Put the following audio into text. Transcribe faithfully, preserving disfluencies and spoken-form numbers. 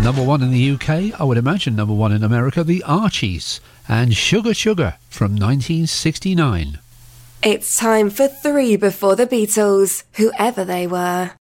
Number one in the U K, I would imagine number one in America, the Archies, and Sugar Sugar from nineteen sixty-nine. It's time for three before the Beatles, whoever they were.